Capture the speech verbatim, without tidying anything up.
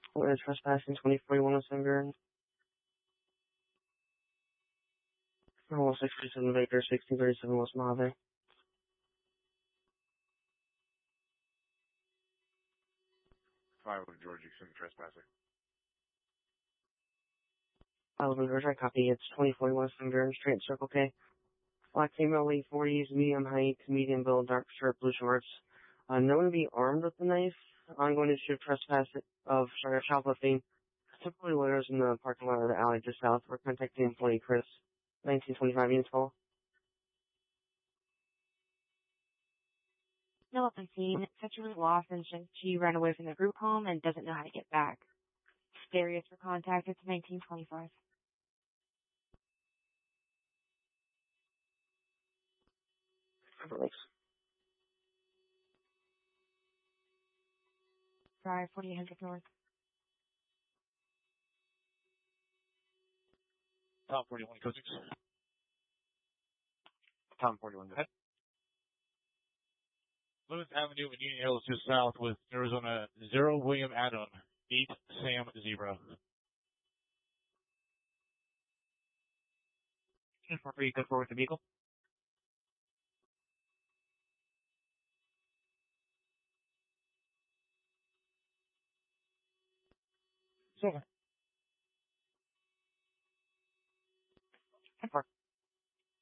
We're trespassing twenty forty-one West Van Oh, six thirty-seven Baker, sixteen thirty-seven West Mojave. five eleven George, you send trespassing. five eleven George, I copy. It's twenty forty-one West Van straight Circle K. Black female, late forties, medium height, medium build, dark shirt, blue shorts. Uh, known to be armed with the knife. Ongoing issue of trespass of, sorry, shoplifting. Typically loiters in the parking lot of the alley just south. We're contacting employee Chris, nineteen twenty-five units full. No weapon seen. Sexually lost and she ran away from the group home and doesn't know how to get back. Darius for contact. It's nineteen twenty-five. Thanks. Drive forty-eight hundred north. Tom forty-one, code six. Tom forty-one, go ahead. Plymouth Avenue and Union Hills just south with Arizona zero William Adam, eight Sam Zebra. four three, code four with the vehicle. Silver. ten four.